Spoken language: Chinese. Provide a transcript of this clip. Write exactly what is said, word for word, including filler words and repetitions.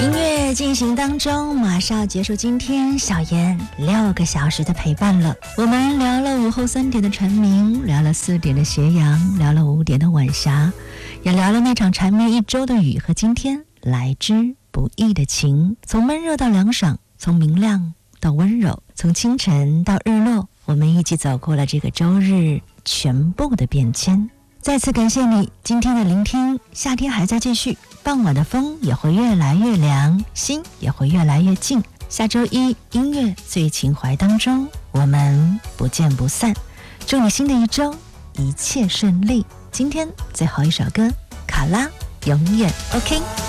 音乐进行当中，马上要结束今天小妍六个小时的陪伴了。我们聊了午后三点的蝉鸣，聊了四点的斜阳，聊了五点的晚霞，也聊了那场缠绵一周的雨和今天来之不易的晴。从闷热到凉爽，从明亮到温柔，从清晨到日落，我们一起走过了这个周日全部的变迁。再次感谢你今天的聆听，夏天还在继续，傍晚的风也会越来越凉，心也会越来越静。下周一音乐最情怀当中，我们不见不散。祝你新的一周一切顺利。今天最后一首歌，卡拉永远 OK。